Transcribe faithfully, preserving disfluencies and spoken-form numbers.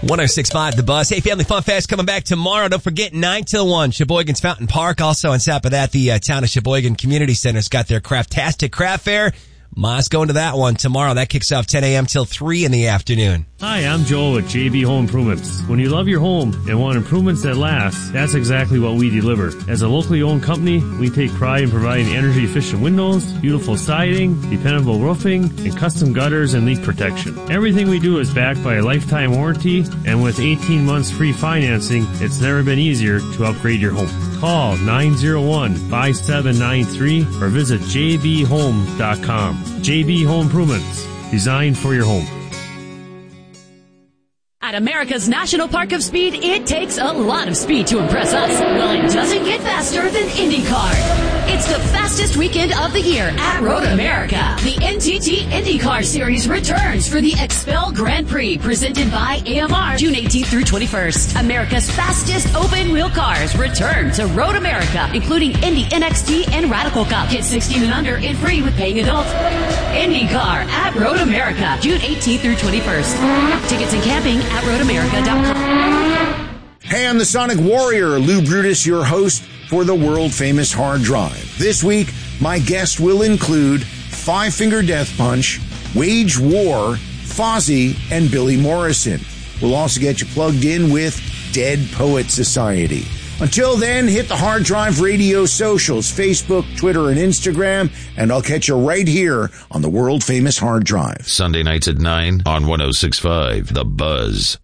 one oh six point five The Buzz. Hey, Family Fun Fest coming back tomorrow. Don't forget, nine till one, Sheboygan's Fountain Park. Also on top of that, the uh, Town of Sheboygan Community Center's got their Craftastic Craft Fair. Ma's going to that one tomorrow. That kicks off ten a.m. till three in the afternoon. Hi, I'm Joel with J B Home Improvements. When you love your home and want improvements that last, that's exactly what we deliver. As a locally owned company, we take pride in providing energy-efficient windows, beautiful siding, dependable roofing, and custom gutters and leak protection. Everything we do is backed by a lifetime warranty, and with eighteen months free financing, it's never been easier to upgrade your home. Call nine oh one, five seven nine three or visit j b home dot com. J B Home Improvements, designed for your home. At America's National Park of Speed, it takes a lot of speed to impress us. Well, it doesn't get faster than IndyCar. It's the fastest weekend of the year at Road America. The N T T IndyCar Series returns for the Expel Grand Prix, presented by A M R, June eighteenth through twenty-first. America's fastest open-wheel cars return to Road America, including Indy N X T and Radical Cup. Get sixteen and under and free with paying adults. IndyCar at Road America, June eighteenth through twenty-first. Tickets and camping at road america dot com. Hey, I'm the Sonic Warrior, Lou Brutus, your host for the world-famous Hard Drive. This week, my guest will include Five Finger Death Punch, Wage War, Fozzy, and Billy Morrison. We'll also get you plugged in with Dead Poet Society. Until then, hit the Hard Drive Radio socials, Facebook, Twitter, and Instagram, and I'll catch you right here on the world-famous Hard Drive. Sunday nights at nine on one oh six point five The Buzz.